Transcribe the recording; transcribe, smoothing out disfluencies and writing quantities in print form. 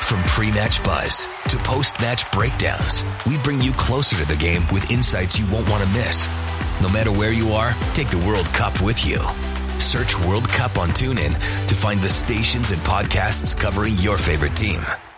From pre-match buzz to post-match breakdowns, we bring you closer to the game with insights you won't want to miss. No matter where you are, take the World Cup with you. Search World Cup on TuneIn to find the stations and podcasts covering your favorite team.